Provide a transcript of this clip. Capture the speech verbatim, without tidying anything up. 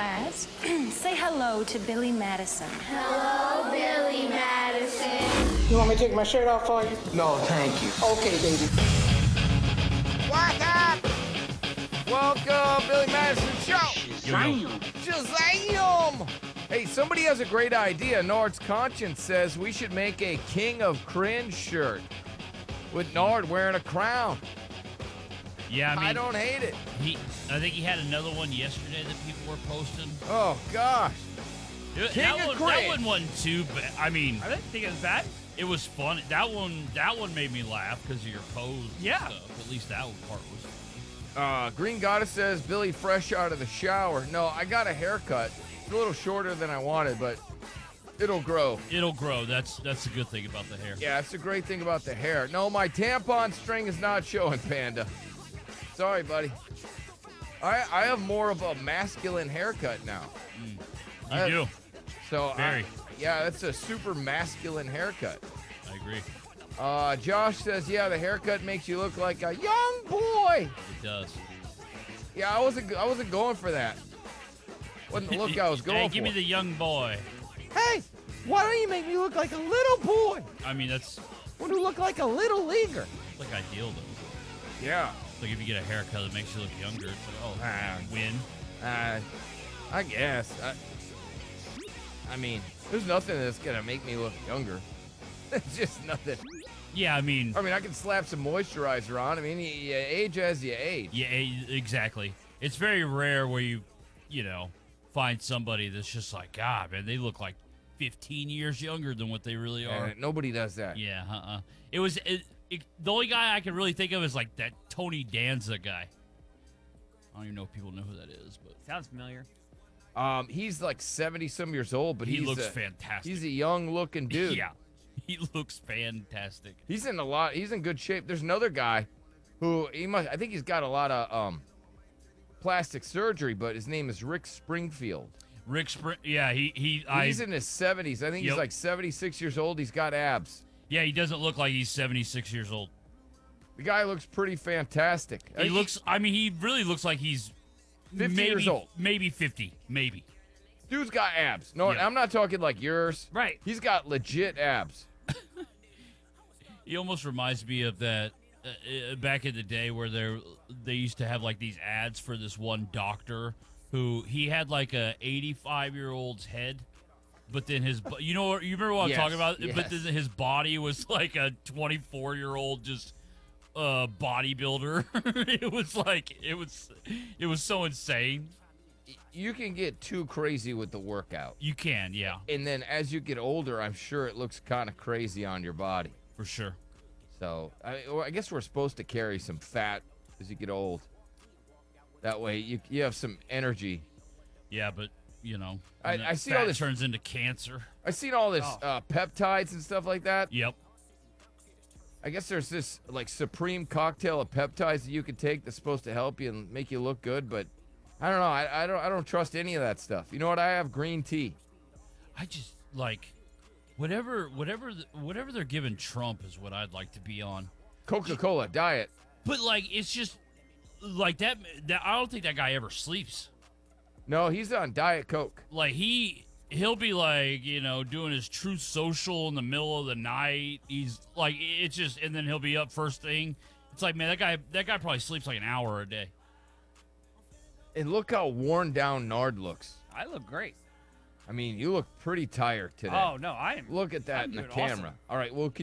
class. Say hello to Billy Madison. Hello, Billy Madison. You want me to take my shirt off for you? No, thank you. Okay, baby. What up? Welcome, Billy Madison Show. Shazam. Shazam! Hey, somebody has a great idea. Nard's Conscience says we should make a King of Cringe shirt with Nard wearing a crown. Yeah, I mean, I don't hate it. He, I think he had another one yesterday that people were posting. Oh, gosh. It- King that, of one, Cringe. that one wasn't too bad. I mean, I didn't think it was bad. it was fun. That one, that one made me laugh because of your pose. and Yeah. stuff. At least that one part was. Uh, Green Goddess says, Billy fresh out of the shower. No, I got a haircut. It's a little shorter than I wanted, but it'll grow. It'll grow. That's that's a good thing about the hair. Yeah, it's a great thing about the hair. No, my tampon string is not showing, Panda. Sorry, buddy. I I have more of a masculine haircut now. You I- do. So Very. I, yeah, that's a super masculine haircut. I agree. Uh, Josh says, yeah, the haircut makes you look like a young boy. It does. Yeah, I wasn't I wasn't going for that. Wasn't the look I was going Hey, for. give me the young boy. Hey, why don't you make me look like a little boy? I mean, that's Want to look like a little leaguer? like ideal though. Yeah. Like if you get a haircut that makes you look younger, it's like, oh, Ah. win. Uh, I guess. I, I mean, there's nothing that's gonna make me look younger. It's just nothing. Yeah, I mean, I mean, I can slap some moisturizer on. I mean, you, you age as you age. yeah, e- exactly. It's very rare where you, you know, find somebody that's just like, God, man, they look like fifteen years younger than what they really are. Uh, nobody does that. Yeah, uh-uh. It was it, it, the only guy I can really think of is like that Tony Danza guy. I don't even know if people know who that is, but Sounds familiar. Um, he's like seventy some years old, but he he's looks a, fantastic. He's a young looking dude. Yeah, he looks fantastic. He's in a lot. He's in good shape. There's another guy who he must. I think he's got a lot of um plastic surgery, but his name is Rick Springfield. Rick Spring, yeah, he he I, He's in his seventies. I think Yep. he's like seventy-six years old. He's got abs. yeah, he doesn't look like he's seventy-six years old. The guy looks pretty fantastic. He looks. I mean, he really looks like he's fifty maybe, years old. maybe fifty, maybe. Dude's got abs. No, Yeah. I'm not talking like yours. Right. He's got legit abs. He almost reminds me of that uh, uh, back in the day where they they used to have like these ads for this one doctor who he had like a eighty-five year old's head, but then his bo- you know you remember what I'm Yes, talking about? yes. But then his body was like a twenty-four year old just uh bodybuilder. It was like it was it was so insane. You can get too crazy with the workout. You can, yeah, And then as you get older, I'm sure it looks kind of crazy on your body. for sure. So I, well, I guess we're supposed to carry some fat as you get old. That way you you have some energy. Yeah, but you know, I- when that I see fat all this- turns into cancer. I've seen all this Oh. uh, peptides and stuff like that. Yep. I guess there's this like supreme cocktail of peptides that you can take that's supposed to help you and make you look good, but I don't know. I, I don't I don't trust any of that stuff. You know what? I have green tea. I just like whatever, whatever, the, whatever they're giving Trump is what I'd like to be on. Coca-Cola diet. But like, it's just like that. That I don't think that guy ever sleeps. No, he's on Diet Coke. Like he, he'll be like, you know, doing his Truth Social in the middle of the night. He's like, it's just, and then he'll be up first thing. It's like, man, that guy, that guy probably sleeps like an hour a day. And look how worn down Nard looks. I look great. I mean, you look pretty tired today. Oh no, I am. Look at that I'm in the doing camera. awesome. All right, well,